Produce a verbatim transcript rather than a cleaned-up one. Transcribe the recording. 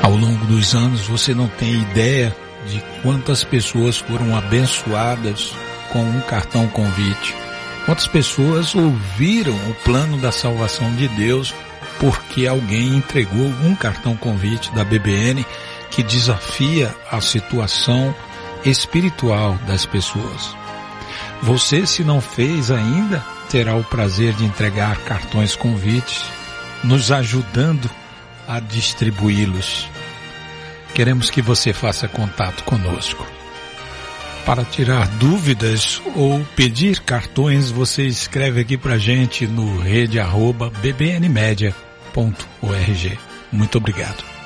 Ao longo dos anos, você não tem ideia de quantas pessoas foram abençoadas com um cartão convite. Quantas pessoas ouviram o plano da salvação de Deus porque alguém entregou um cartão convite da B B N que desafia a situação espiritual das pessoas. Você, se não fez ainda, terá o prazer de entregar cartões convites, nos ajudando a distribuí-los. Queremos que você faça contato conosco. Para tirar dúvidas ou pedir cartões, você escreve aqui pra gente no rede arroba b b n media ponto org. Muito obrigado.